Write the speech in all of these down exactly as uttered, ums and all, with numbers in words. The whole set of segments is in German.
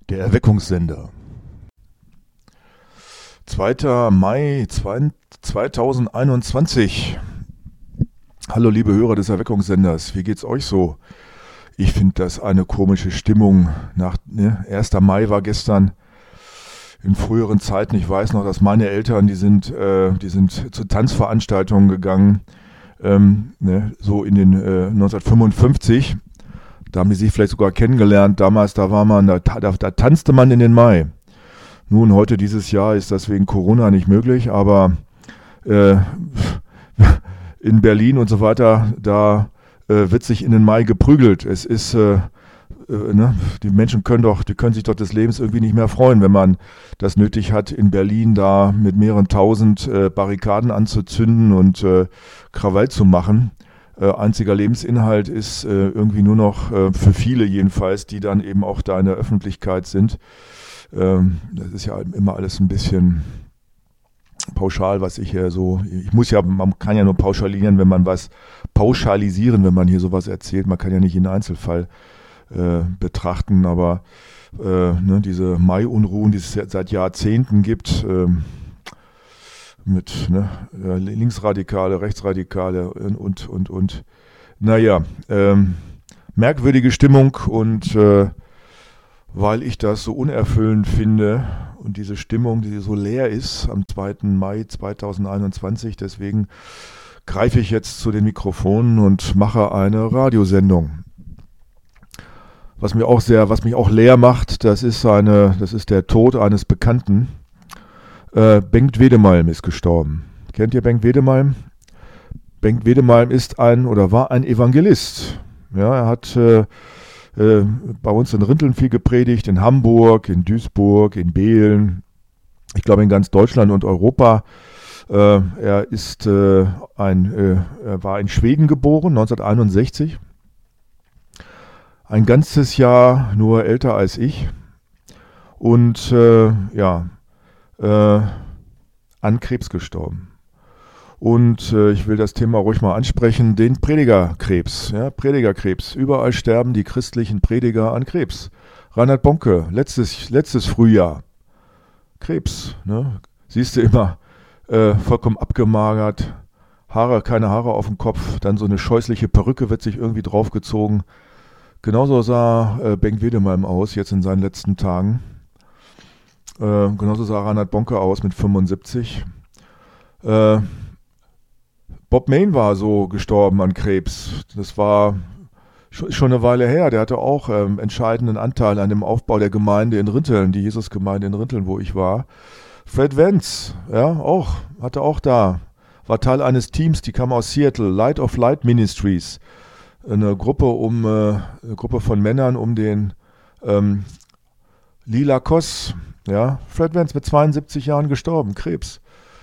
Der Erweckungssender. zweiter Mai zweitausendeinundzwanzig. Hallo liebe Hörer des Erweckungssenders, wie geht's euch so? Ich finde das eine komische Stimmung. Nach, ne, erster Mai war gestern. In früheren Zeiten, ich weiß noch, dass meine Eltern, die sind, äh, die sind zu Tanzveranstaltungen gegangen, ähm, ne, so in den äh, neunzehnhundertfünfundfünfzig. Da haben die sich vielleicht sogar kennengelernt. Damals, da war man, da, da, da tanzte man in den Mai. Nun, heute dieses Jahr ist das wegen Corona nicht möglich, aber äh, in Berlin und so weiter, da äh, wird sich in den Mai geprügelt. Es ist, äh, äh, ne, die Menschen können doch, die können sich doch des Lebens irgendwie nicht mehr freuen, wenn man das nötig hat, in Berlin da mit mehreren tausend äh, Barrikaden anzuzünden und äh, Krawall zu machen. Äh, einziger Lebensinhalt ist äh, irgendwie nur noch, äh, für viele jedenfalls, die dann eben auch da in der Öffentlichkeit sind. Ähm, das ist ja immer alles ein bisschen pauschal, was ich hier so, ich muss ja, man kann ja nur pauschalieren, wenn man was, pauschalisieren, wenn man hier sowas erzählt. Man kann ja nicht jeden Einzelfall äh, betrachten, aber äh, ne, diese Mai-Unruhen, die es seit Jahrzehnten gibt, äh, mit ne, Linksradikale, Rechtsradikale und, und, und, und. Naja, ähm, merkwürdige Stimmung und äh, weil ich das so unerfüllend finde und diese Stimmung, die so leer ist am zweiten Mai zweitausendeinundzwanzig, deswegen greife ich jetzt zu den Mikrofonen und mache eine Radiosendung. Was mir auch sehr, was mich auch leer macht, das ist eine, das ist der Tod eines Bekannten. Äh, Bengt Wedemalm ist gestorben. Kennt ihr Bengt Wedemalm? Bengt Wedemalm ist ein oder war ein Evangelist. Ja, er hat äh, äh, bei uns in Rinteln viel gepredigt, in Hamburg, in Duisburg, in Behlen, ich glaube in ganz Deutschland und Europa. Äh, er ist äh, ein, äh, er war in Schweden geboren, neunzehnhunderteinundsechzig. Ein ganzes Jahr nur älter als ich. Und äh, ja, Äh, an Krebs gestorben. Und äh, ich will das Thema ruhig mal ansprechen, den Predigerkrebs. Ja, Predigerkrebs. Überall sterben die christlichen Prediger an Krebs. Reinhard Bonke, letztes, letztes Frühjahr. Krebs. Ne? Siehst du immer, äh, vollkommen abgemagert, Haare, keine Haare auf dem Kopf, dann so eine scheußliche Perücke wird sich irgendwie draufgezogen. Genauso sah äh, Bengt Wedemalm aus, jetzt in seinen letzten Tagen. Äh, genauso sah Reinhard Bonke aus mit fünfundsiebzig. Äh, Bob Mayne war so gestorben an Krebs. Das war sch- schon eine Weile her. Der hatte auch ähm, entscheidenden Anteil an dem Aufbau der Gemeinde in Rinteln, die Jesusgemeinde in Rinteln, wo ich war. Fred Vance, ja, auch, hatte auch da, war Teil eines Teams, die kam aus Seattle, Light of Light Ministries. Eine Gruppe um, äh, eine Gruppe von Männern um den ähm, Lila Koss. Ja, Fred Vance mit zweiundsiebzig Jahren gestorben, Krebs.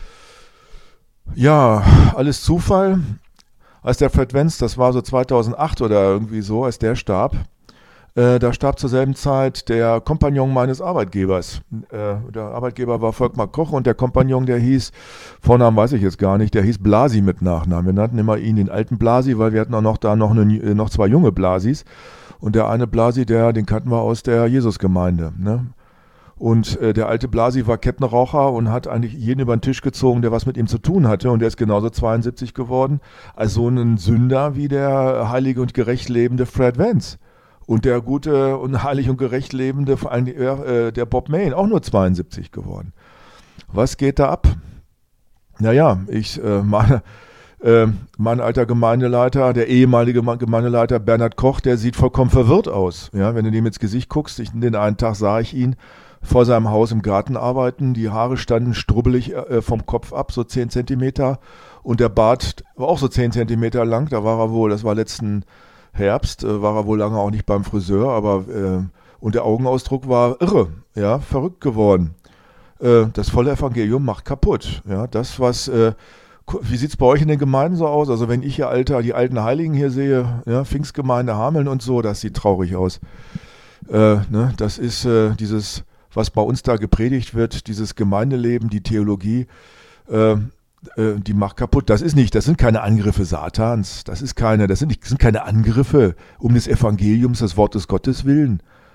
Ja, alles Zufall. Als der Fred Vance, das war so zweitausendacht oder irgendwie so, als der starb, äh, da starb zur selben Zeit der Kompagnon meines Arbeitgebers. Äh, der Arbeitgeber war Volkmar Koch und der Kompagnon, der hieß, Vornamen weiß ich jetzt gar nicht, der hieß Blasi mit Nachnamen. Wir nannten immer ihn den alten Blasi, weil wir hatten auch noch da noch, eine, noch zwei junge Blasis. Und der eine Blasi, der, den kannten wir aus der Jesusgemeinde, ne? Und äh, der alte Blasi war Kettenraucher und hat eigentlich jeden über den Tisch gezogen, der was mit ihm zu tun hatte. Und der ist genauso zweiundsiebzig geworden als so ein Sünder wie der heilige und gerecht lebende Fred Vance. Und der gute und heilig und gerecht lebende, vor allem äh, der Bob Mayne, auch nur zweiundsiebzig geworden. Was geht da ab? Naja, ich äh, meine... Äh, mein alter Gemeindeleiter, der ehemalige Gemeindeleiter Bernhard Koch, der sieht vollkommen verwirrt aus. Ja, wenn du dem ins Gesicht guckst, ich, den einen Tag sah ich ihn vor seinem Haus im Garten arbeiten, die Haare standen strubbelig äh, vom Kopf ab, so zehn Zentimeter, und der Bart war auch so zehn Zentimeter lang, da war er wohl, das war letzten Herbst, äh, war er wohl lange auch nicht beim Friseur, aber äh, und der Augenausdruck war irre, ja, verrückt geworden. Äh, das volle Evangelium macht kaputt, ja, das was... Äh, Wie sieht es bei euch in den Gemeinden so aus? Also wenn ich hier alter, die alten Heiligen hier sehe, ja, Pfingstgemeinde Hameln und so, das sieht traurig aus. Äh, ne, das ist äh, dieses, was bei uns da gepredigt wird, dieses Gemeindeleben, die Theologie, äh, äh, die macht kaputt. Das ist nicht, das sind keine Angriffe Satans, das ist keine, das sind, nicht, das sind keine Angriffe um des Evangeliums, des Wortes Gottes willen.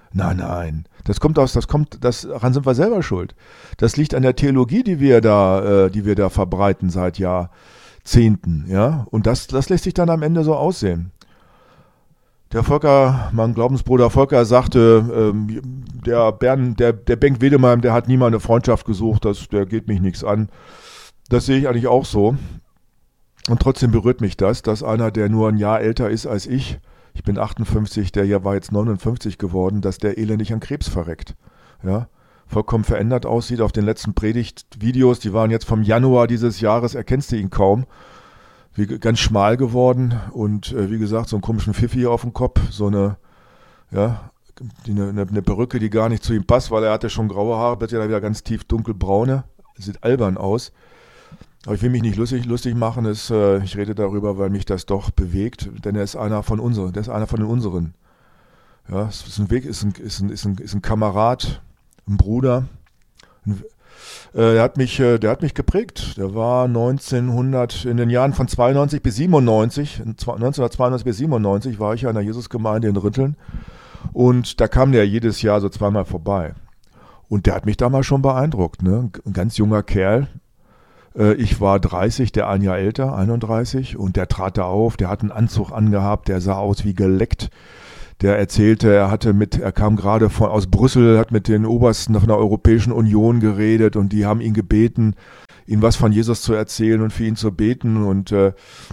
Nein, nein. Das kommt aus, das kommt, das, daran sind wir selber schuld. Das liegt an der Theologie, die wir da, äh, die wir da verbreiten seit Jahrzehnten, ja. Und das, das lässt sich dann am Ende so aussehen. Der Volker, mein Glaubensbruder Volker sagte, ähm, der Bernd, der, der Bengt Wedemeyer, der hat nie mal eine Freundschaft gesucht, das, der geht mich nichts an. Das sehe ich eigentlich auch so. Und trotzdem berührt mich das, dass einer, der nur ein Jahr älter ist als ich, ich bin achtundfünfzig, der ja war jetzt neunundfünfzig geworden, dass der elendig an Krebs verreckt. Ja, vollkommen verändert aussieht auf den letzten Predigtvideos, die waren jetzt vom Januar dieses Jahres, erkennst du ihn kaum. Wie, ganz schmal geworden und äh, wie gesagt, so einen komischen Pfiffi auf dem Kopf, so eine, ja, die, eine, eine Perücke, die gar nicht zu ihm passt, weil er hatte schon graue Haare, wird ja wieder ganz tief dunkelbraune, sieht albern aus. Aber ich will mich nicht lustig, lustig machen, ist, äh, ich rede darüber, weil mich das doch bewegt, denn er ist einer von unseren, der ist einer von den unseren. Ja, es ist ein Weg, ist ein, ist ein, ist ein, ist ein Kamerad, ein Bruder, ein, äh, der hat mich, äh, der hat mich geprägt. Der war neunzehnhundert, in den Jahren von zweiundneunzig bis siebenundneunzig, neunzehnhundertzweiundneunzig bis siebenundneunzig war ich ja in der Jesusgemeinde in Ritteln und da kam der jedes Jahr so zweimal vorbei. Und der hat mich damals schon beeindruckt, ne? Ein ganz junger Kerl. Ich war dreißig, der ein Jahr älter, einunddreißig, und der trat da auf, der hat einen Anzug angehabt, der sah aus wie geleckt. Der erzählte, er hatte mit, er kam gerade von, aus Brüssel, hat mit den Obersten von der Europäischen Union geredet und die haben ihn gebeten, ihm was von Jesus zu erzählen und für ihn zu beten. Und äh,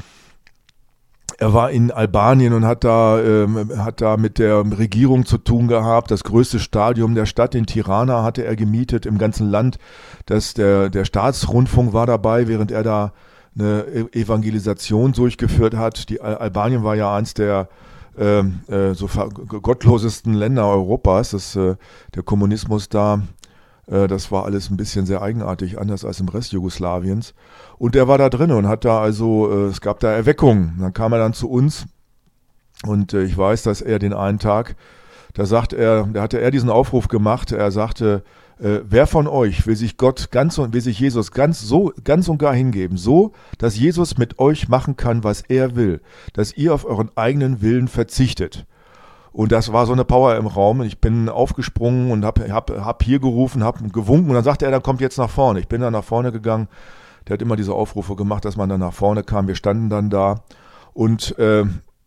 er war in Albanien und hat da, ähm, hat da mit der Regierung zu tun gehabt. Das größte Stadion der Stadt in Tirana hatte er gemietet im ganzen Land. Das, der, der Staatsrundfunk war dabei, während er da eine Evangelisation durchgeführt hat. Die Al- Albanien war ja eins der äh, äh, so gottlosesten Länder Europas. Das, äh, der Kommunismus da, äh, das war alles ein bisschen sehr eigenartig, anders als im Rest Jugoslawiens. Und er war da drin und hat da also, äh, es gab da Erweckungen. Dann kam er dann zu uns und äh, ich weiß, dass er den einen Tag, da sagt er, da hatte er diesen Aufruf gemacht, er sagte, äh, wer von euch will sich Gott ganz und will sich Jesus ganz so, ganz und gar hingeben, so, dass Jesus mit euch machen kann, was er will, dass ihr auf euren eigenen Willen verzichtet. Und das war so eine Power im Raum. Ich bin aufgesprungen und hab, hab, hab hier gerufen, hab gewunken und dann sagte er, dann kommt jetzt nach vorne. Ich bin dann nach vorne gegangen. Der hat immer diese Aufrufe gemacht, dass man dann nach vorne kam. Wir standen dann da und äh,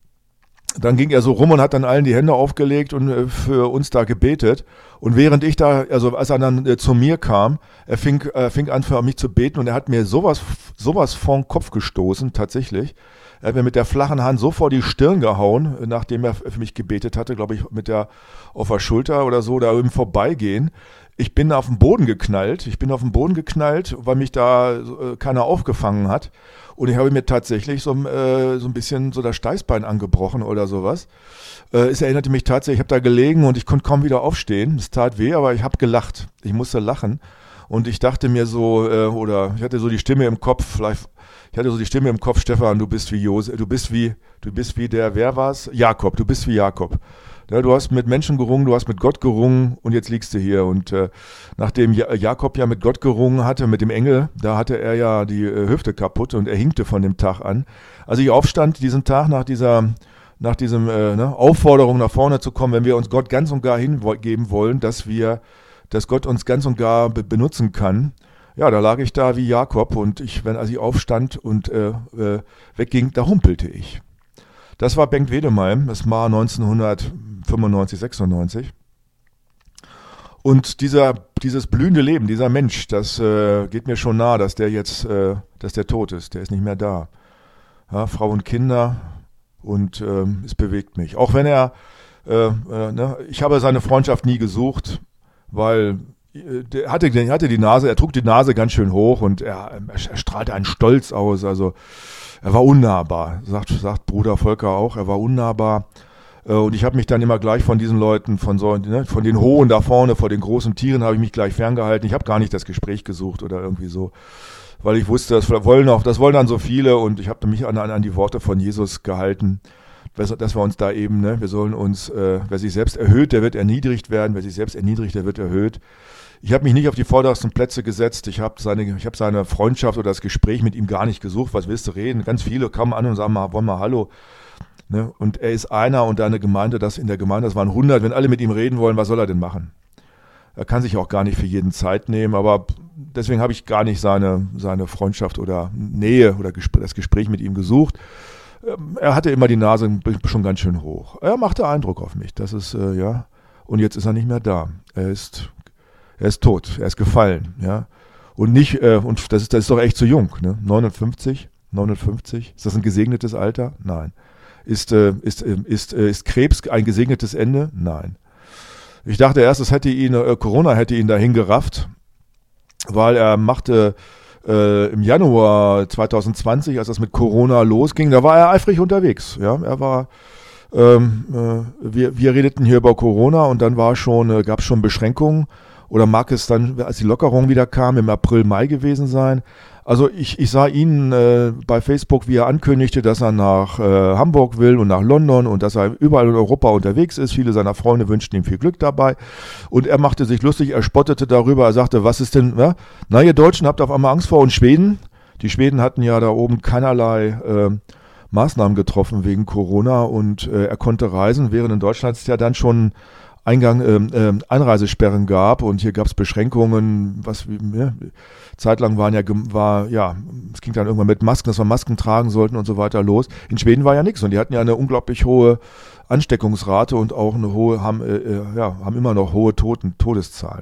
dann ging er so rum und hat dann allen die Hände aufgelegt und äh, für uns da gebetet. Und während ich da, also als er dann äh, zu mir kam, er fing, äh, fing an für mich zu beten und er hat mir sowas, sowas vor den Kopf gestoßen, tatsächlich. Er hat mir mit der flachen Hand so vor die Stirn gehauen, nachdem er für mich gebetet hatte, glaube ich, mit der auf der Schulter oder so, da im Vorbeigehen. Ich bin auf den Boden geknallt. Ich bin auf den Boden geknallt, weil mich da äh, keiner aufgefangen hat. Und ich habe mir tatsächlich so, äh, so ein bisschen so das Steißbein angebrochen oder sowas. Äh, es erinnerte mich tatsächlich, ich habe da gelegen und ich konnte kaum wieder aufstehen. Es tat weh, aber ich habe gelacht. Ich musste lachen. Und ich dachte mir so, äh, oder ich hatte so die Stimme im Kopf, vielleicht, ich hatte so die Stimme im Kopf, Stefan, du bist wie Josef, du bist wie, du bist wie der, wer war's? Jakob, du bist wie Jakob. Ja, du hast mit Menschen gerungen, du hast mit Gott gerungen und jetzt liegst du hier. Und äh, nachdem ja- Jakob ja mit Gott gerungen hatte, mit dem Engel, da hatte er ja die äh, Hüfte kaputt und er hinkte von dem Tag an. Als ich aufstand diesen Tag nach dieser, nach diesem äh, ne, Aufforderung nach vorne zu kommen, wenn wir uns Gott ganz und gar hingeben wollen, dass wir, dass Gott uns ganz und gar be- benutzen kann. Ja, da lag ich da wie Jakob und ich, wenn als ich aufstand und äh, äh, wegging, da humpelte ich. Das war Bengt Wedemeyer, das war neunzehnhundertfünfundneunzig, sechsundneunzig. Und dieser, dieses blühende Leben, dieser Mensch, das äh, geht mir schon nahe, dass der jetzt, äh, dass der tot ist, der ist nicht mehr da. Ja, Frau und Kinder und ähm, es bewegt mich. Auch wenn er, äh, äh, ne, ich habe seine Freundschaft nie gesucht, weil äh, der hatte, der hatte die Nase, er trug die Nase ganz schön hoch und er, er strahlte einen Stolz aus, also er war unnahbar, sagt, sagt Bruder Volker auch, er war unnahbar. Äh, Und ich habe mich dann immer gleich von diesen Leuten, von so, ne, von den Hohen da vorne, vor den großen Tieren, habe ich mich gleich ferngehalten. Ich habe gar nicht das Gespräch gesucht oder irgendwie so, weil ich wusste, das wollen auch, das wollen dann so viele und ich habe mich an, an, an die Worte von Jesus gehalten, dass, dass wir uns da eben, ne, wir sollen uns, äh, wer sich selbst erhöht, der wird erniedrigt werden, wer sich selbst erniedrigt, der wird erhöht. Ich habe mich nicht auf die vordersten Plätze gesetzt. Ich habe seine, ich habe seine Freundschaft oder das Gespräch mit ihm gar nicht gesucht. Was willst du reden? Ganz viele kamen an und sagen mal, wollen mal Hallo. Ne? Und er ist einer und eine Gemeinde, das in der Gemeinde, das waren hundert, wenn alle mit ihm reden wollen, was soll er denn machen? Er kann sich auch gar nicht für jeden Zeit nehmen, aber deswegen habe ich gar nicht seine, seine Freundschaft oder Nähe oder Gespr- das Gespräch mit ihm gesucht. Ähm, Er hatte immer die Nase schon ganz schön hoch. Er machte Eindruck auf mich, das ist, äh, ja, und jetzt ist er nicht mehr da. Er ist, er ist tot, er ist gefallen, ja. Und nicht, äh, und das ist, das ist doch echt zu jung, ne? neunundfünfzig, neunundfünfzig, ist das ein gesegnetes Alter? Nein. Ist, äh, ist, äh, ist, äh, ist Krebs ein gesegnetes Ende? Nein. Ich dachte erst, es hätte ihn, äh, Corona hätte ihn dahin gerafft, weil er machte äh, im Januar zwanzig zwanzig, als das mit Corona losging, da war er eifrig unterwegs. Ja, er war, ähm, äh, wir, wir redeten hier über Corona und dann war schon, äh, gab es schon Beschränkungen oder mag es dann, als die Lockerung wieder kam, im April, Mai gewesen sein. Also ich, ich sah ihn äh, bei Facebook, wie er ankündigte, dass er nach äh, Hamburg will und nach London und dass er überall in Europa unterwegs ist. Viele seiner Freunde wünschten ihm viel Glück dabei. Und er machte sich lustig, er spottete darüber, er sagte, was ist denn, ja? Na, ihr Deutschen habt auf einmal Angst vor uns Schweden. Die Schweden hatten ja da oben keinerlei äh, Maßnahmen getroffen wegen Corona und äh, er konnte reisen, während in Deutschland es ja dann schon Eingang, ähm, ähm, Einreisesperren gab und hier gab es Beschränkungen, was ja, zeitlang waren ja, war, ja, es ging dann irgendwann mit Masken, dass wir Masken tragen sollten und so weiter los. In Schweden war ja nichts und die hatten ja eine unglaublich hohe Ansteckungsrate und auch eine hohe, haben, äh, ja, haben immer noch hohe Toten, Todeszahlen.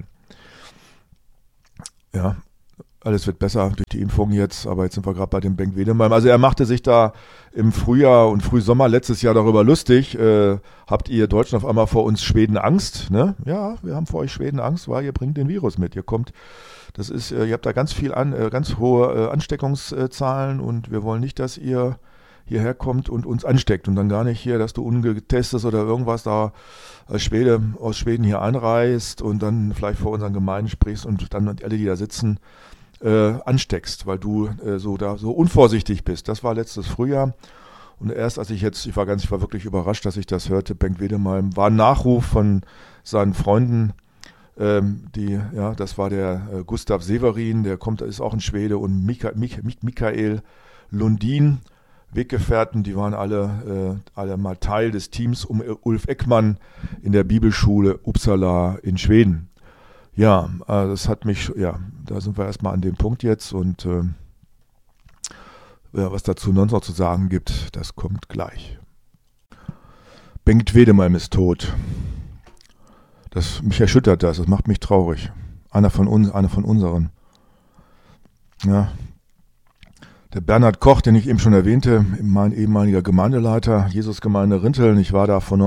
Ja, alles wird besser durch die Impfung jetzt, aber jetzt sind wir gerade bei dem Bengt Wedemeyer. Also er machte sich da im Frühjahr und Frühsommer letztes Jahr darüber lustig. Äh, habt ihr Deutschen auf einmal vor uns Schweden Angst? Ne? Ja, wir haben vor euch Schweden Angst, weil ihr bringt den Virus mit. Ihr kommt, das ist, äh, ihr habt da ganz viel an, äh, ganz hohe äh, Ansteckungszahlen und wir wollen nicht, dass ihr hierher kommt und uns ansteckt und dann gar nicht hier, dass du ungetestet oder irgendwas da als Schwede aus Schweden hier einreist und dann vielleicht vor unseren Gemeinden sprichst und dann alle, die da sitzen, Äh, ansteckst, weil du äh, so da so unvorsichtig bist. Das war letztes Frühjahr und erst als ich jetzt, ich war ganz, ich war wirklich überrascht, dass ich das hörte, Bengt Wedemeyer, war ein Nachruf von seinen Freunden, ähm, die, ja, das war der äh, Gustav Severin, der kommt, ist auch ein Schwede und Mika, Mik, Mik, Michael Lundin, Weggefährten, die waren alle, äh, alle mal Teil des Teams um Ulf Ekman in der Bibelschule Uppsala in Schweden. Ja, äh, das hat mich, ja, da sind wir erstmal an dem Punkt jetzt und äh, ja, was dazu sonst noch zu sagen gibt, das kommt gleich. Bengt Wedemeyer ist tot. Das, mich erschüttert das, das macht mich traurig. Einer von uns, einer von unseren. Ja. Der Bernhard Koch, den ich eben schon erwähnte, mein ehemaliger Gemeindeleiter, Jesusgemeinde Rinteln, ich war da von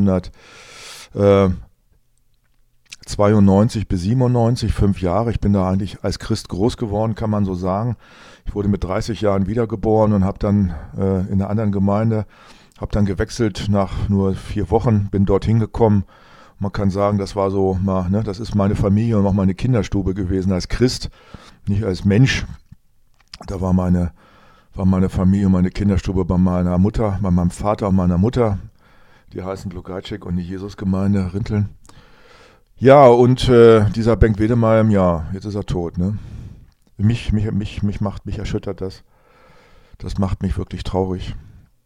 neunzehnhundertzweiundneunzig bis siebenundneunzig, fünf Jahre. Ich bin da eigentlich als Christ groß geworden, kann man so sagen. Ich wurde mit dreißig Jahren wiedergeboren und habe dann äh, in einer anderen Gemeinde, habe dann gewechselt nach nur vier Wochen, bin dorthin gekommen. Man kann sagen, das war so, mal, ne, das ist meine Familie und auch meine Kinderstube gewesen als Christ, nicht als Mensch. Da war meine, war meine Familie, meine Kinderstube bei meiner Mutter, bei meinem Vater und meiner Mutter. Die heißen Lugajczyk und die Jesusgemeinde Rinteln. Ja, und äh, dieser Bengt Wedemeyer, ja, jetzt ist er tot, ne? Mich, mich, mich, mich macht, mich erschüttert das. Das macht mich wirklich traurig.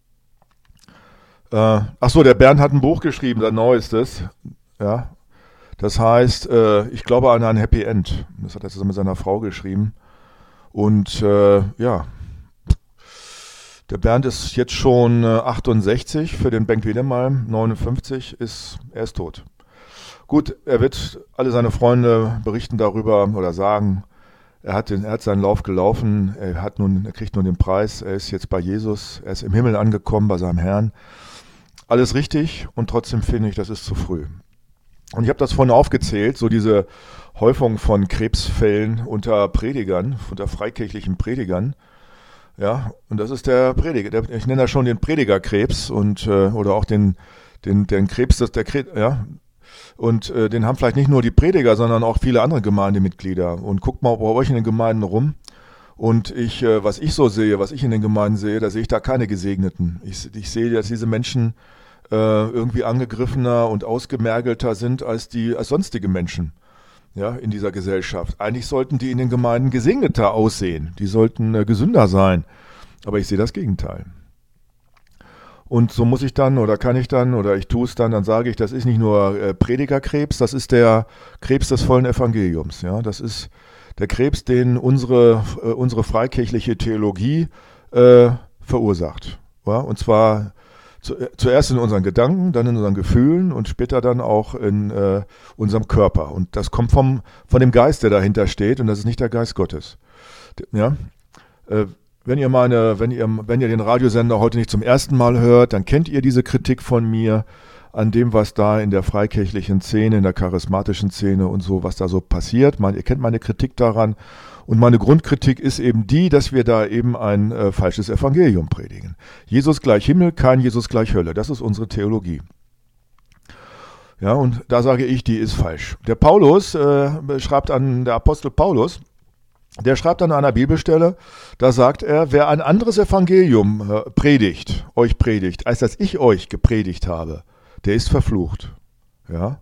Äh, ach so, der Bernd hat ein Buch geschrieben, sein neuestes. Ja, das heißt, äh, ich glaube an ein Happy End. Das hat er zusammen mit seiner Frau geschrieben. Und äh, ja, der Bernd ist jetzt schon äh, achtundsechzig, für den Bengt Wedemeyer neunundfünfzig, ist, er ist tot. Gut, er wird, alle seine Freunde berichten darüber oder sagen, er hat, den, er hat seinen Lauf gelaufen, er, hat nun, er kriegt nun den Preis, er ist jetzt bei Jesus, er ist im Himmel angekommen bei seinem Herrn. Alles richtig und trotzdem finde ich, das ist zu früh. Und ich habe das vorhin aufgezählt, so diese Häufung von Krebsfällen unter Predigern, unter freikirchlichen Predigern. Ja, und das ist der Prediger, der, ich nenne das schon den Predigerkrebs und äh, oder auch den, den, den Krebs, das der Krebs, ja. Und äh, den haben vielleicht nicht nur die Prediger, sondern auch viele andere Gemeindemitglieder. Und guckt mal bei euch in den Gemeinden rum. Und ich, äh, was ich so sehe, was ich in den Gemeinden sehe, da sehe ich da keine Gesegneten. Ich, ich sehe, dass diese Menschen äh, irgendwie angegriffener und ausgemergelter sind als die als sonstige Menschen, ja, in dieser Gesellschaft. Eigentlich sollten die in den Gemeinden gesegneter aussehen. Die sollten äh, gesünder sein. Aber ich sehe das Gegenteil. Und so muss ich dann oder kann ich dann oder ich tue es dann, dann sage ich, das ist nicht nur äh, Predigerkrebs, das ist der Krebs des vollen Evangeliums. Ja? Das ist der Krebs, den unsere, äh, unsere freikirchliche Theologie äh, verursacht. Ja? Und zwar zu, äh, zuerst in unseren Gedanken, dann in unseren Gefühlen und später dann auch in äh, unserem Körper. Und das kommt vom, von dem Geist, der dahinter steht, und das ist nicht der Geist Gottes. Ja? Äh, Wenn ihr meine, wenn ihr, wenn ihr den Radiosender heute nicht zum ersten Mal hört, dann kennt ihr diese Kritik von mir an dem, was da in der freikirchlichen Szene, in der charismatischen Szene und so, was da so passiert. Man, ihr kennt meine Kritik daran. Und meine Grundkritik ist eben die, dass wir da eben ein äh, falsches Evangelium predigen. Jesus gleich Himmel, kein Jesus gleich Hölle. Das ist unsere Theologie. Ja, und da sage ich, die ist falsch. Der Paulus äh, schreibt an, der Apostel Paulus, der schreibt an einer Bibelstelle, da sagt er, wer ein anderes Evangelium äh, predigt, euch predigt, als dass ich euch gepredigt habe, der ist verflucht. Ja?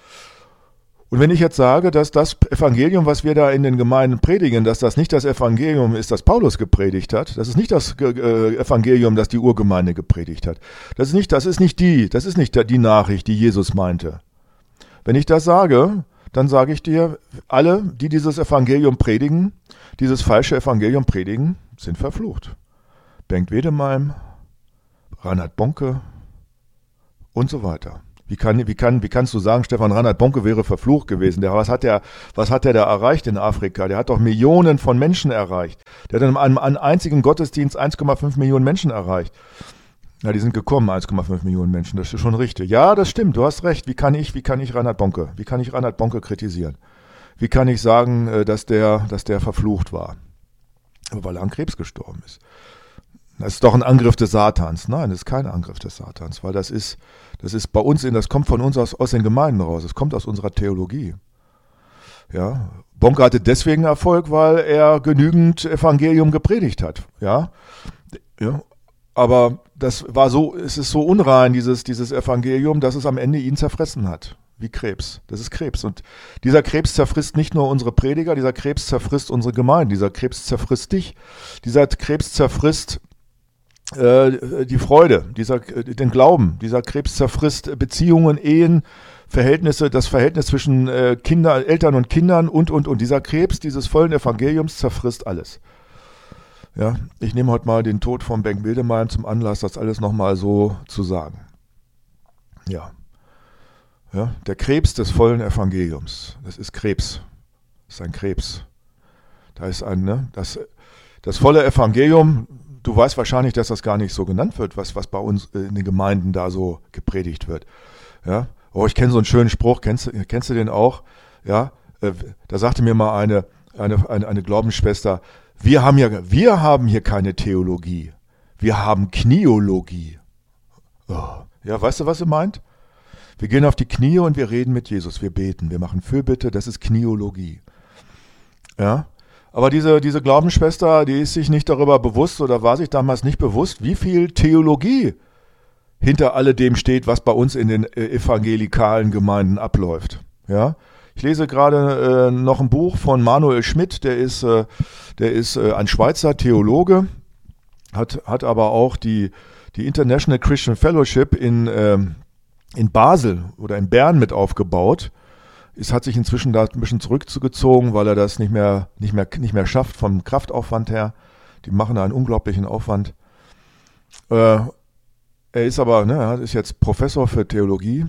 Und wenn ich jetzt sage, dass das Evangelium, was wir da in den Gemeinden predigen, dass das nicht das Evangelium ist, das Paulus gepredigt hat, das ist nicht das äh, Evangelium, das die Urgemeinde gepredigt hat. Das ist nicht, das ist nicht die, das ist nicht die Nachricht, die Jesus meinte. Wenn ich das sage, dann sage ich dir, alle, die dieses Evangelium predigen, dieses falsche Evangelium predigen, sind verflucht. Bengt Wedemeim, Reinhard Bonke und so weiter. Wie, kann, wie, kann, wie kannst du sagen, Stefan Reinhard Bonke wäre verflucht gewesen? Der, was hat der, was hat der da erreicht in Afrika? Der hat doch Millionen von Menschen erreicht. Der hat in einem, einem einzigen Gottesdienst eins Komma fünf Millionen Menschen erreicht. Ja, die sind gekommen, eins Komma fünf Millionen Menschen, das ist schon richtig. Ja, das stimmt, du hast recht. Wie kann ich, wie kann ich Reinhard Bonke, wie kann ich Reinhard Bonke kritisieren? Wie kann ich sagen, dass der, dass der verflucht war? Weil er an Krebs gestorben ist. Das ist doch ein Angriff des Satans. Nein, das ist kein Angriff des Satans, weil das ist, das ist bei uns, in, das kommt von uns aus, aus den Gemeinden raus, das kommt aus unserer Theologie. Ja, Bonke hatte deswegen Erfolg, weil er genügend Evangelium gepredigt hat. Ja, ja. Aber das war so, es ist so unrein, dieses, dieses Evangelium, dass es am Ende ihn zerfressen hat. Wie Krebs. Das ist Krebs. Und dieser Krebs zerfrisst nicht nur unsere Prediger, dieser Krebs zerfrisst unsere Gemeinde, dieser Krebs zerfrisst dich, dieser Krebs zerfrisst äh, die Freude, dieser, den Glauben, dieser Krebs zerfrisst Beziehungen, Ehen, Verhältnisse, das Verhältnis zwischen äh, Kinder, Eltern und Kindern und, und, und. Dieser Krebs dieses vollen Evangeliums zerfrisst alles. Ja, ich nehme heute mal den Tod von Bengt Wedemeim zum Anlass, das alles nochmal so zu sagen. Ja. Ja, der Krebs des vollen Evangeliums, das ist Krebs. Das ist ein Krebs. Da ist ein, ne, das, das volle Evangelium, du weißt wahrscheinlich, dass das gar nicht so genannt wird, was, was bei uns in den Gemeinden da so gepredigt wird. Ja, oh, ich kenne so einen schönen Spruch, kennst, kennst du den auch? Ja, äh, da sagte mir mal eine, eine, eine, eine Glaubensschwester, Wir haben, ja, wir haben hier keine Theologie. Wir haben Kniologie. Oh. Ja, weißt du, was sie meint? Wir gehen auf die Knie und wir reden mit Jesus. Wir beten, wir machen Fürbitte, das ist Kniologie. Ja, aber diese, diese Glaubensschwester, die ist sich nicht darüber bewusst oder war sich damals nicht bewusst, wie viel Theologie hinter alledem steht, was bei uns in den evangelikalen Gemeinden abläuft. Ja, ich lese gerade äh, noch ein Buch von Manuel Schmidt, der ist, äh, der ist äh, ein Schweizer Theologe, hat, hat aber auch die, die International Christian Fellowship in, äh, in Basel oder in Bern mit aufgebaut. Es hat sich inzwischen da ein bisschen zurückgezogen, weil er das nicht mehr, nicht mehr, nicht mehr schafft vom Kraftaufwand her. Die machen da einen unglaublichen Aufwand. Äh, er ist aber, ne, er ist jetzt Professor für Theologie.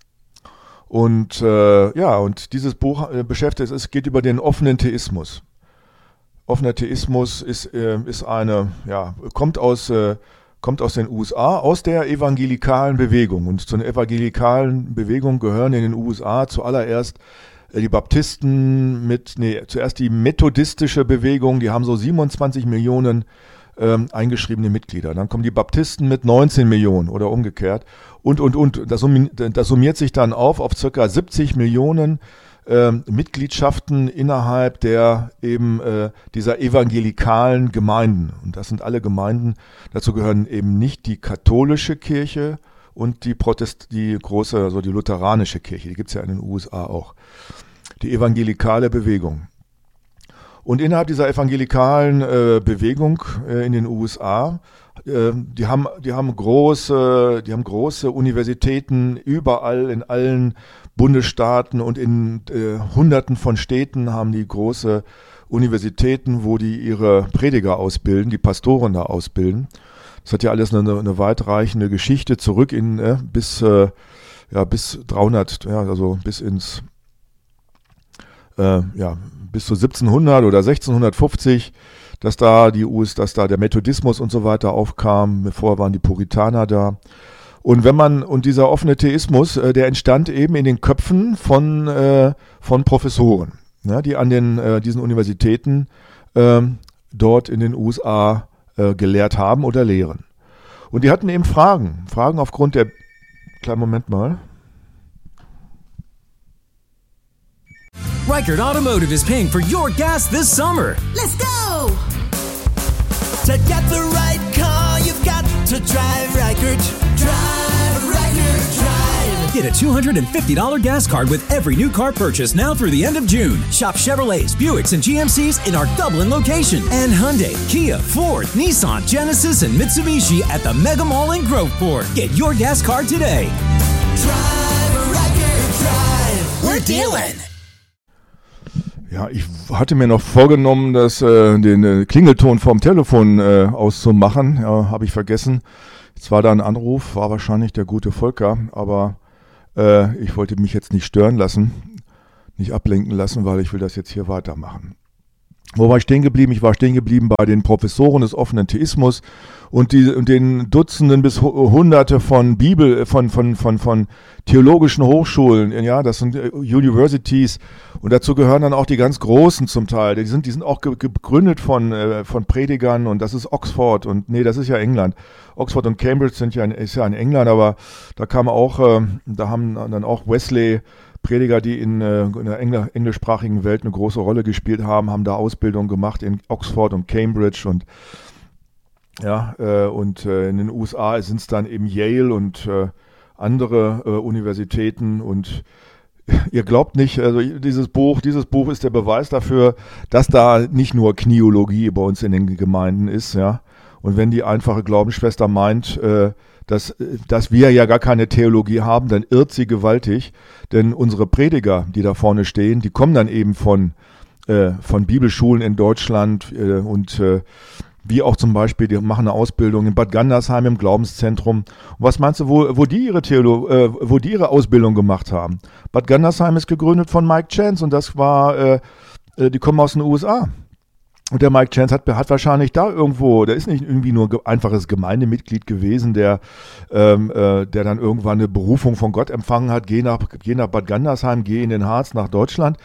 Und äh, ja, und dieses Buch äh, beschäftigt, es geht über den offenen Theismus. Offener Theismus ist, äh, ist eine, ja, kommt aus, äh, kommt aus den U S A, aus der evangelikalen Bewegung. Und zu einer evangelikalen Bewegung gehören in den U S A zuallererst äh, die Baptisten mit, nee, zuerst die methodistische Bewegung, die haben so siebenundzwanzig Millionen ähm, eingeschriebene Mitglieder. Dann kommen die Baptisten mit neunzehn Millionen oder umgekehrt. Und, und, und. Das, das summiert sich dann auf auf circa siebzig Millionen ähm, Mitgliedschaften innerhalb der eben äh, dieser evangelikalen Gemeinden. Und das sind alle Gemeinden. Dazu gehören eben nicht die katholische Kirche und die Protest, die große, also die lutheranische Kirche. Die gibt es ja in den U S A auch. Die evangelikale Bewegung. Und innerhalb dieser evangelikalen äh, Bewegung äh, in den U S A äh, die haben, die haben große, die haben große Universitäten überall in allen Bundesstaaten und in äh, Hunderten von Städten haben die große Universitäten, wo die ihre Prediger ausbilden, die Pastoren da ausbilden. Das hat ja alles eine, eine weitreichende Geschichte zurück in äh, bis äh, ja bis dreihundert, ja, also bis ins äh, ja bis zu siebzehnhundert oder sechzehnhundertfünfzig, dass da die U S, dass da der Methodismus und so weiter aufkam. Vorher waren die Puritaner da. Und wenn man, und dieser offene Theismus, äh, der entstand eben in den Köpfen von, äh, von Professoren, ja, die an den, äh, diesen Universitäten äh, dort in den U S A äh, gelehrt haben oder lehren. Und die hatten eben Fragen, Fragen aufgrund der, kleinen Moment mal. Reichert Automotive is paying for your gas this summer. Let's go! To get the right car, you've got to drive Reichert. Drive, Reichert, drive. Get a two hundred fifty dollars gas card with every new car purchase now through the end of June. Shop Chevrolets, Buicks, and G M Cs in our Dublin location. And Hyundai, Kia, Ford, Nissan, Genesis, and Mitsubishi at the Mega Mall in Groveport. Get your gas card today. Drive, Reichert, drive. We're dealing. Ja, ich hatte mir noch vorgenommen, das, äh, den äh, Klingelton vom Telefon äh, auszumachen. Ja, habe ich vergessen. Jetzt war da ein Anruf, war wahrscheinlich der gute Volker, aber äh, ich wollte mich jetzt nicht stören lassen, nicht ablenken lassen, weil ich will das jetzt hier weitermachen. Wo war ich stehen geblieben? Ich war stehen geblieben bei den Professoren des offenen Theismus und, die, und den Dutzenden bis Hunderte von Bibel, von, von, von, von theologischen Hochschulen, ja, das sind Universities und dazu gehören dann auch die ganz Großen zum Teil. Die sind, die sind auch ge- gegründet von, äh, von Predigern und das ist Oxford und, nee, das ist ja England. Oxford und Cambridge sind ja in, ist ja in England, aber da kam auch, äh, da haben dann auch Wesley Prediger, die in, äh, in der engl- englischsprachigen Welt eine große Rolle gespielt haben, haben da Ausbildung gemacht in Oxford und Cambridge und ja, äh, und äh, in den U S A sind es dann eben Yale und äh, andere äh, Universitäten und ihr glaubt nicht, also dieses Buch, dieses Buch ist der Beweis dafür, dass da nicht nur Kniologie bei uns in den Gemeinden ist, ja. Und wenn die einfache Glaubensschwester meint, äh, dass, dass wir ja gar keine Theologie haben, dann irrt sie gewaltig, denn unsere Prediger, die da vorne stehen, die kommen dann eben von, äh, von Bibelschulen in Deutschland äh, und äh, wie auch zum Beispiel, die machen eine Ausbildung in Bad Gandersheim im Glaubenszentrum. Und was meinst du, wo, wo, die ihre Theolo- äh, wo die ihre Ausbildung gemacht haben? Bad Gandersheim ist gegründet von Mike Chance und das war, äh, äh, die kommen aus den U S A. Und der Mike Chance hat, hat wahrscheinlich da irgendwo, der ist nicht irgendwie nur ge- einfaches Gemeindemitglied gewesen, der, ähm, äh, der dann irgendwann eine Berufung von Gott empfangen hat, geh nach, geh nach Bad Gandersheim, geh in den Harz nach Deutschland.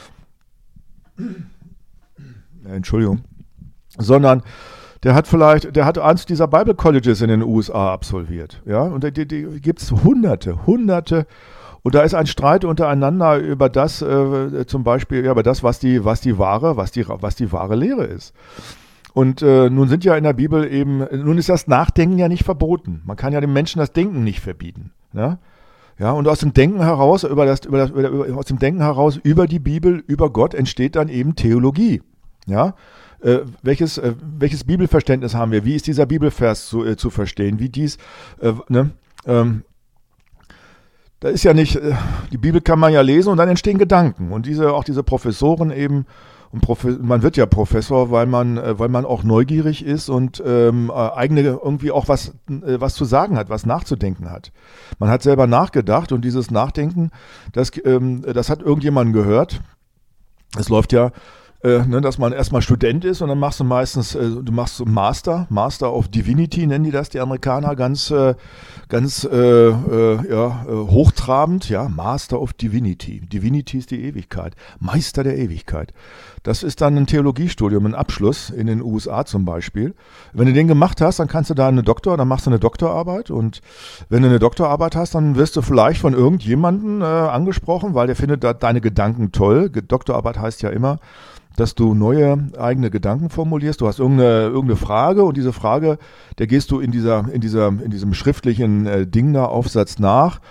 Ja, Entschuldigung. Sondern der hat vielleicht, der hat eins dieser Bible Colleges in den U S A absolviert. Ja, und die, die gibt es hunderte, hunderte. Und da ist ein Streit untereinander über das, äh, zum Beispiel, ja, über das, was die, was die wahre, was die, was die wahre Lehre ist. Und äh, nun sind ja in der Bibel eben, nun ist das Nachdenken ja nicht verboten. Man kann ja dem Menschen das Denken nicht verbieten. Ja, ja, und aus dem Denken heraus, über das, über das, über, aus dem Denken heraus über die Bibel, über Gott entsteht dann eben Theologie. Ja. Äh, welches, äh, welches Bibelverständnis haben wir? Wie ist dieser Bibelvers zu, äh, zu verstehen? Wie dies, äh, ne? Ähm, Da ist ja nicht, die Bibel kann man ja lesen und dann entstehen Gedanken. Und diese, auch diese Professoren eben, und Profe- man wird ja Professor, weil man, weil man auch neugierig ist und ähm, eigene irgendwie auch was, was zu sagen hat, was nachzudenken hat. Man hat selber nachgedacht und dieses Nachdenken, das, ähm, das hat irgendjemand gehört. Es läuft ja, Äh, ne, dass man erstmal Student ist und dann machst du meistens, äh, du machst so Master, Master of Divinity nennen die das, die Amerikaner, ganz, äh, ganz äh, äh, ja, äh, hochtrabend, ja, Master of Divinity. Divinity ist die Ewigkeit, Meister der Ewigkeit. Das ist dann ein Theologiestudium, ein Abschluss in den U S A zum Beispiel. Wenn du den gemacht hast, dann kannst du da eine Doktor, dann machst du eine Doktorarbeit und wenn du eine Doktorarbeit hast, dann wirst du vielleicht von irgendjemandem äh, angesprochen, weil der findet da deine Gedanken toll. Doktorarbeit heißt ja immer, dass du neue eigene Gedanken formulierst. Du hast irgendeine, irgendeine Frage und diese Frage, der gehst du in dieser, in dieser, in diesem schriftlichen äh, Ding da, Aufsatz nach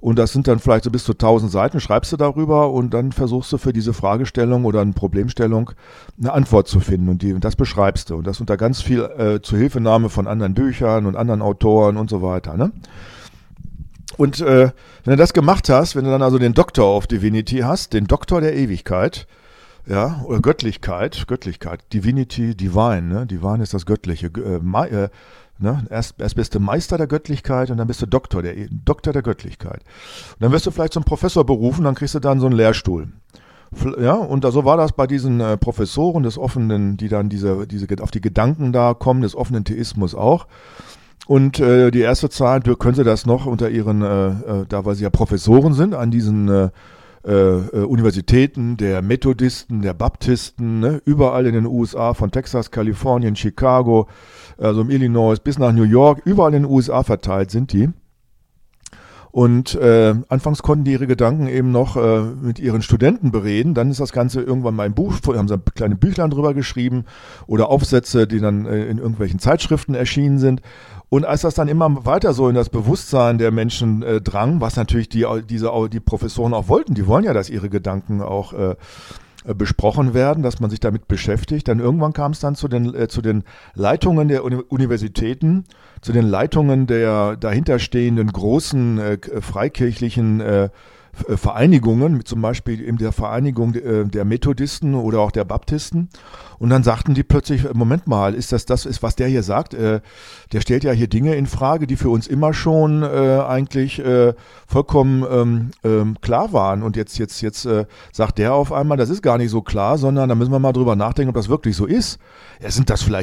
Und das sind dann vielleicht so bis zu tausend Seiten, schreibst du darüber und dann versuchst du für diese Fragestellung oder eine Problemstellung eine Antwort zu finden und, die, und das beschreibst du. Und das unter ganz viel äh, Zuhilfenahme von anderen Büchern und anderen Autoren und so weiter. Ne? Und äh, wenn du das gemacht hast, wenn du dann also den Doctor of Divinity hast, den Doktor der Ewigkeit, ja, oder Göttlichkeit, Göttlichkeit, Divinity, Divine, ne? Divine ist das Göttliche, äh, äh, Ne? Erst, erst bist du Meister der Göttlichkeit und dann bist du Doktor der, Doktor der Göttlichkeit. Und dann wirst du vielleicht zum Professor berufen, dann kriegst du dann so einen Lehrstuhl. Ja, und so war das bei diesen äh, Professoren des offenen, die dann diese, diese auf die Gedanken da kommen, des offenen Theismus auch. Und äh, die erste Zeit können sie das noch unter ihren, äh, äh, da weil sie ja Professoren sind, an diesen äh, äh, Universitäten der Methodisten, der Baptisten, ne? Überall in den U S A, von Texas, Kalifornien, Chicago, also im Illinois bis nach New York, überall in den U S A verteilt sind die. Und äh, anfangs konnten die ihre Gedanken eben noch äh, mit ihren Studenten bereden. Dann ist das Ganze irgendwann mal im Buch, haben sie kleine Büchlein drüber geschrieben oder Aufsätze, die dann äh, in irgendwelchen Zeitschriften erschienen sind. Und als das dann immer weiter so in das Bewusstsein der Menschen äh, drang, was natürlich die, diese, die Professoren auch wollten, die wollen ja, dass ihre Gedanken auch äh, besprochen werden, dass man sich damit beschäftigt. Dann irgendwann kam es dann zu den, äh, zu den Leitungen der Uni- Universitäten, zu den Leitungen der dahinterstehenden großen äh, freikirchlichen äh, Vereinigungen, zum Beispiel in der Vereinigung der Methodisten oder auch der Baptisten. Und dann sagten die plötzlich, Moment mal, ist das das, ist, was der hier sagt? Äh, der stellt ja hier Dinge in Frage, die für uns immer schon äh, eigentlich äh, vollkommen ähm, ähm, klar waren. Und jetzt, jetzt, jetzt äh, sagt der auf einmal, das ist gar nicht so klar, sondern da müssen wir mal drüber nachdenken, ob das wirklich so ist. Ja, sind das vielleicht